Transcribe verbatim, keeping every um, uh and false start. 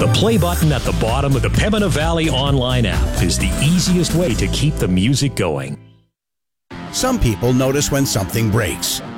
The play button at the bottom of the Pembina Valley online app is the easiest way to keep the music going. Some people notice when something breaks.